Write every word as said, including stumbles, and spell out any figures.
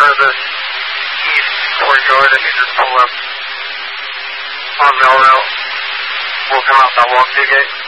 go to the east courtyard and you just pull up on Melrose. We'll come out that walk-through gate.